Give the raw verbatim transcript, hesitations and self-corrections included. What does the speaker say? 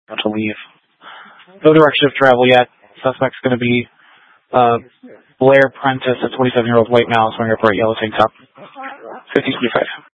to leave. No direction of travel yet. Suspect's going to be uh, Blair Prentice, a twenty-seven-year-old white male wearing a bright yellow tank top. fifty twenty-five.